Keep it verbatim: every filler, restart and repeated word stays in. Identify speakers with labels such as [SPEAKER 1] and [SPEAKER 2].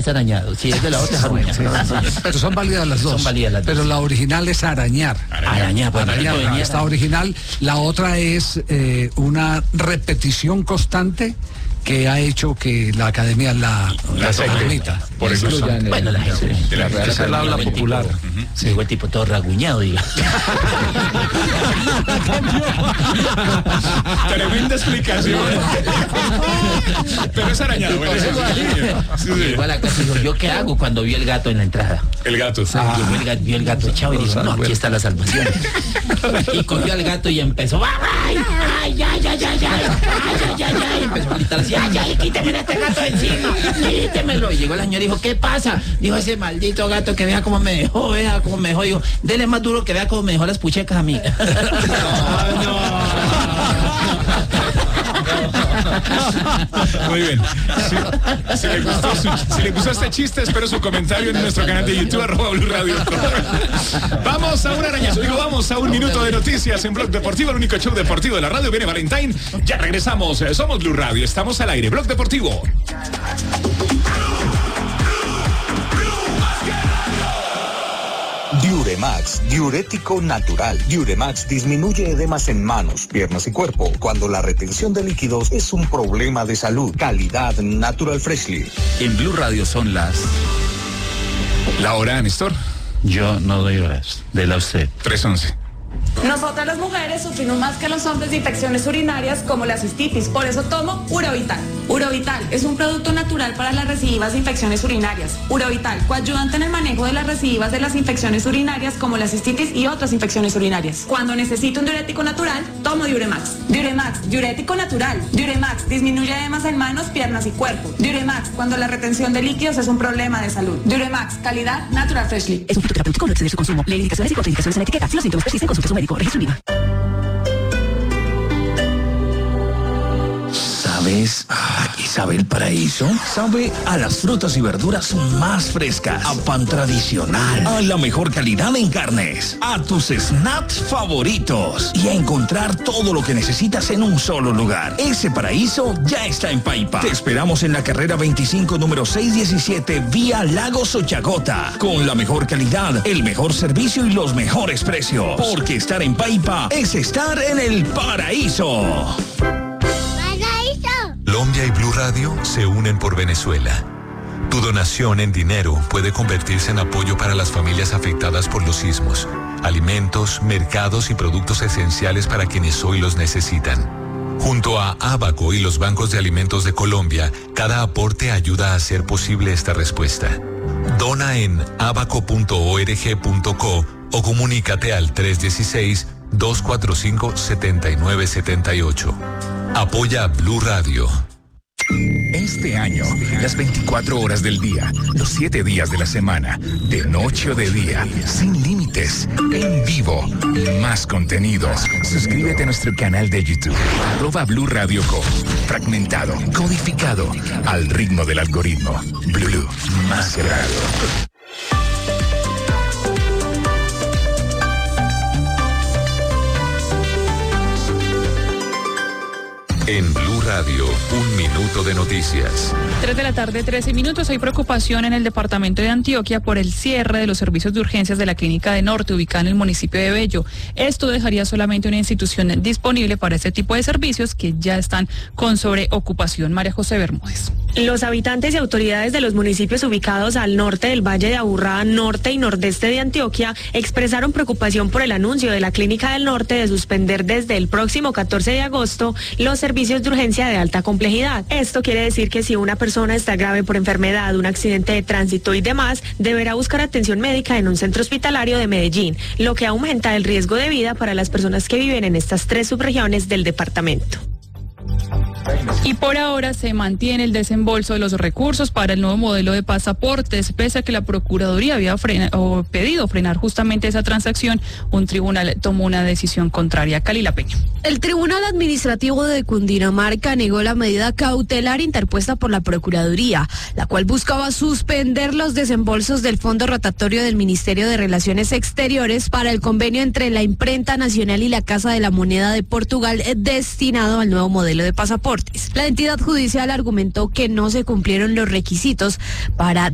[SPEAKER 1] es arañado. Si es de la otra es arañado.
[SPEAKER 2] Pero son válidas las dos.
[SPEAKER 1] Son válidas las dos.
[SPEAKER 2] Pero la original es arañar.
[SPEAKER 1] Arañar, pues,
[SPEAKER 2] arañar.
[SPEAKER 1] arañar.
[SPEAKER 2] Esta original. La otra es eh, una repetición constante que ha hecho que la academia la, la permita.
[SPEAKER 3] Por eso son,
[SPEAKER 1] bueno, la gente
[SPEAKER 3] de la Real
[SPEAKER 2] Academia habla popular.
[SPEAKER 1] Uh-huh. Sí. Digo, el tipo todo raguñado, diga.
[SPEAKER 3] Tremenda explicación. Pero es arañado. Bueno, sí, sí. Sí.
[SPEAKER 1] Igual acá dijo, ¿yo qué hago cuando vi el gato en la entrada?
[SPEAKER 3] El gato.
[SPEAKER 1] Ah, vio el gato, vio el gato echado y dijo, no, aquí está la salvación. Y cogió al gato y empezó, ¡ay, ay, ay, ay, ay, ay, ay, ay, ay, ay! Empezó a gritar así, ¡ay, ay, quíteme este gato de encima! ¡Quítemelo! Y llegó el señor y dijo, ¿qué pasa? Dijo, ese maldito gato que vea cómo me dejó, vea cómo me dejó. Dijo, dele más duro que vea cómo me dejó las puchecas a mí.
[SPEAKER 3] No, no. Muy bien. Si, si, le gustó su, si le gustó este chiste, espero su comentario en nuestro canal de YouTube, arroba Blue Radio. Vamos a un arañazo. Digo, vamos a un minuto de noticias en Blog Deportivo, el único show deportivo de la radio. Viene Valentine. Ya regresamos. Somos Blue Radio. Estamos al aire. Blog Deportivo.
[SPEAKER 4] Diuremax, diurético natural. Diuremax disminuye edemas en manos, piernas y cuerpo cuando la retención de líquidos es un problema de salud. Calidad Natural Freshly.
[SPEAKER 5] En Blue Radio son las...
[SPEAKER 3] La hora, Néstor.
[SPEAKER 1] Yo no doy horas. De la usted.
[SPEAKER 3] tres once.
[SPEAKER 6] Nosotras las mujeres sufrimos más que los hombres de infecciones urinarias como la cistitis, por eso tomo Urovital. Urovital es un producto natural para las recidivas de infecciones urinarias. Urovital, coayudante en el manejo de las recidivas de las infecciones urinarias como la cistitis y otras infecciones urinarias. Cuando necesito un diurético natural, tomo Diuremax. Diuremax, diurético natural. Diuremax disminuye edemas en manos, piernas y cuerpo. Diuremax, cuando la retención de líquidos es un problema de salud. Diuremax, calidad Natural Freshly.
[SPEAKER 7] Es un fitoterapéutico, no exceder su consumo. Lee indicaciones y contraindicaciones en la etiqueta. Si los síntomas persisten, consulte a su médico. Registro I V A.
[SPEAKER 5] ¿Sabes a qué sabe el paraíso? Sabe a las frutas y verduras más frescas, a pan tradicional, a la mejor calidad en carnes, a tus snacks favoritos y a encontrar todo lo que necesitas en un solo lugar. Ese paraíso ya está en Paipa. Te esperamos en la carrera veinticinco, número seiscientos diecisiete, vía Lagos Ochagota, con la mejor calidad, el mejor servicio y los mejores precios. Porque estar en Paipa es estar en el paraíso.
[SPEAKER 8] Colombia y Blue Radio se unen por Venezuela. Tu donación en dinero puede convertirse en apoyo para las familias afectadas por los sismos, alimentos, mercados y productos esenciales para quienes hoy los necesitan. Junto a Abaco y los bancos de alimentos de Colombia, cada aporte ayuda a hacer posible esta respuesta. Dona en abaco punto org punto co o comunícate al tres uno seis, dos cuatro cinco, siete nueve siete ocho. Apoya a Blue Radio.
[SPEAKER 9] Este año, las veinticuatro horas del día, los siete días de la semana, de noche o de día, sin límites, en vivo, más contenidos. Suscríbete a nuestro canal de YouTube, arroba Blue Radio Co. Fragmentado, codificado, al ritmo del algoritmo. Blue, más grado.
[SPEAKER 8] En Blue Radio, un minuto de noticias.
[SPEAKER 10] Tres de la tarde, trece minutos. Hay preocupación en el departamento de Antioquia por el cierre de los servicios de urgencias de la Clínica de Norte, ubicada en el municipio de Bello. Esto dejaría solamente una institución disponible para este tipo de servicios que ya están con sobreocupación. María José Bermúdez.
[SPEAKER 11] Los habitantes y autoridades de los municipios ubicados al norte del Valle de Aburrá, norte y nordeste de Antioquia, expresaron preocupación por el anuncio de la Clínica del Norte de suspender desde el próximo catorce de agosto los servicios de urgencia de alta complejidad. Esto quiere decir que si una persona está grave por enfermedad, un accidente de tránsito y demás, deberá buscar atención médica en un centro hospitalario de Medellín, lo que aumenta el riesgo de vida para las personas que viven en estas tres subregiones del departamento.
[SPEAKER 10] Y por ahora se mantiene el desembolso de los recursos para el nuevo modelo de pasaportes, pese a que la Procuraduría había frena, o pedido frenar justamente esa transacción. Un tribunal tomó una decisión contraria. Calila Peña.
[SPEAKER 12] El Tribunal Administrativo de Cundinamarca negó la medida cautelar interpuesta por la Procuraduría, la cual buscaba suspender los desembolsos del Fondo Rotatorio del Ministerio de Relaciones Exteriores para el convenio entre la Imprenta Nacional y la Casa de la Moneda de Portugal destinado al nuevo modelo de pasaportes. La entidad judicial argumentó que no se cumplieron los requisitos para